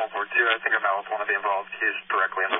World War II. I think I met with one of the involved. He's directly in